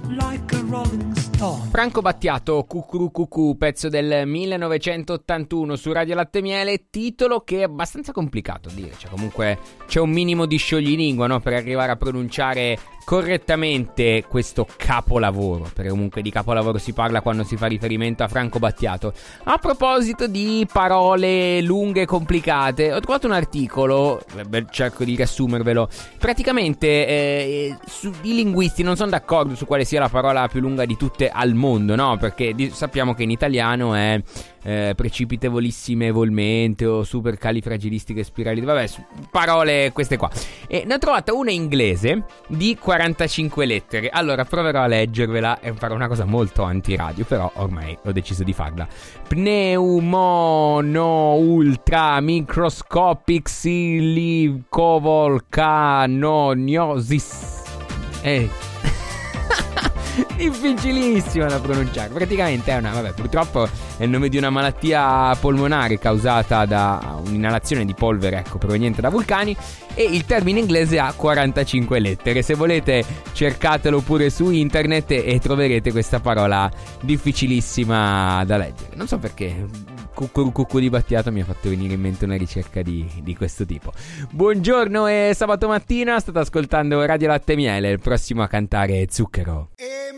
like a rolling stone. Franco Battiato, Cucuru Cucù, pezzo del 1981 su Radio Latte Miele, titolo che è abbastanza complicato a dire, cioè comunque c'è un minimo di scioglilingua, no, per arrivare a pronunciare correttamente questo capolavoro, perché comunque di capolavoro si parla quando si fa riferimento a Franco Battiato. A proposito di parole lunghe e complicate, ho trovato un articolo, cerco di riassumervelo. Praticamente i linguisti non sono d'accordo su quale sia la parola più lunga di tutte al mondo, no? Perché sappiamo che in italiano è precipitevolissime volmente o supercalifragilistiche spirali, vabbè, parole queste qua. E ne ho trovata una inglese di 45 lettere. Allora proverò a leggervela e farò una cosa molto antiradio, però ormai ho deciso di farla. Pneumono ultra microscopic silicovolcanognosis. Difficilissima da pronunciare. Praticamente è purtroppo è il nome di una malattia polmonare causata da un'inalazione di polvere, proveniente da vulcani, e il termine inglese ha 45 lettere. Se volete cercatelo pure su internet e troverete questa parola difficilissima da leggere. Non so perché Cucù di Battiato mi ha fatto venire in mente una ricerca di questo tipo. Buongiorno, è sabato mattina, state ascoltando Radio Latte Miele, il prossimo a cantare è Zucchero.